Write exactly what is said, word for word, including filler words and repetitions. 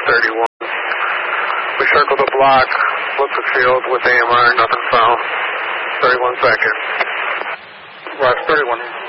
thirty-one. We circled the block, looked the field with A M R, nothing found. thirty-one seconds. Roger, thirty-one.